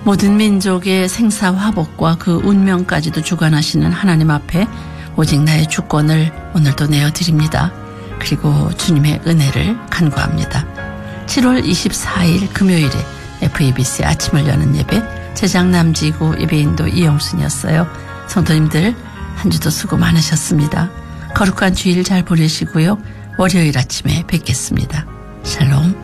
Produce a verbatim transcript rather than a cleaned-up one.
모든 민족의 생사화복과 그 운명까지도 주관하시는 하나님 앞에 오직 나의 주권을 오늘도 내어드립니다. 그리고 주님의 은혜를 간구합니다. 칠월 이십사일 금요일에 에프이비씨 아침을 여는 예배, 제작 남지구 예배인도 이영순이었어요. 성도님들 한 주도 수고 많으셨습니다. 거룩한 주일 잘 보내시고요. 월요일 아침에 뵙겠습니다. 샬롬.